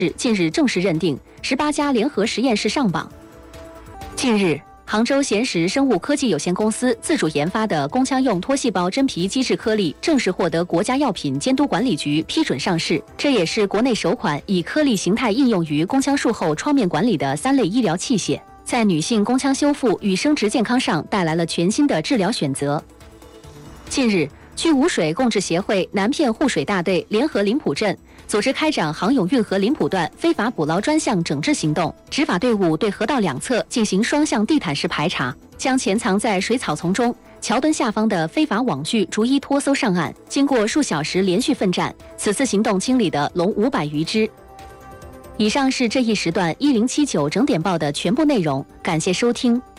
近日正式认定18家联合实验室上榜。近日，杭州贤实生物科技有限公司自主研发的宫腔用脱细胞真皮基质颗粒正式获得国家药品监督管理局批准上市，这也是国内首款以颗粒形态应用于宫腔术后创面管理的3类医疗器械，在女性宫腔修复与生殖健康上带来了全新的治疗选择。近日，据污水共治协会南片护水大队联合临浦镇组织开展杭甬运河临浦段非法捕捞专项整治行动，执法队伍对河道两侧进行双向地毯式排查，将潜藏在水草丛中、桥墩下方的非法网具逐一拖搜上岸。经过数小时连续奋战，此次行动清理的龙500余只。以上是这一时段1079整点报的全部内容，感谢收听。